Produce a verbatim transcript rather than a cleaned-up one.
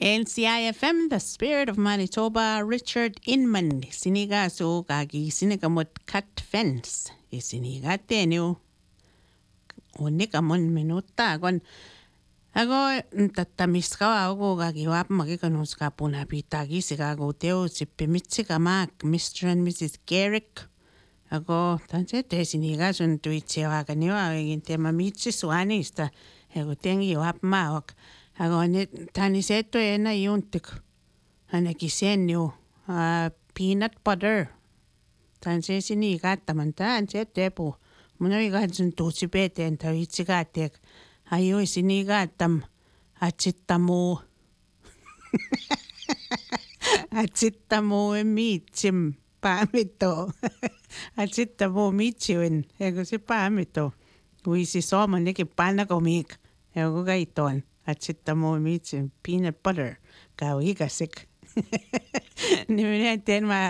L C I F M, the spirit of Manitoba, Richard Inman. Siniga so kagi sinigamot cut fence. Isiniga tenyo. Unikamon minuta kon. Ako tatamis ka ako kagiwap magikanus ka punapitagi sikago teo si pimitsi kamak Mister and Missus Garrick. Ako tanse te siniga sun tuitsewa kaniwa inte mamitsi suanista. Ako tengi wap maok. Ako ne taniseto ena yuntik. Ana kisenyo uh, peanut butter. Tanse siniga tamanta anse tepo. Muna iga sun tutsipete enta itsigatek. Ayo siniga tam atsittamo. Atsittamo mitsim paamito. Atsittamo mitsiwin. Ego si paamito. Uisi soma niki pana komik. Ego gaiton. Atsittamo mitsim peanut butter. Kau igasik. Nimene ten ma